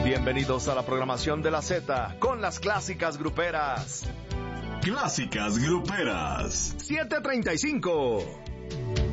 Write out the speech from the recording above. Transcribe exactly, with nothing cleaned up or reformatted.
Bienvenidos a la programación de la Z con las clásicas gruperas. Clásicas gruperas. siete treinta y cinco.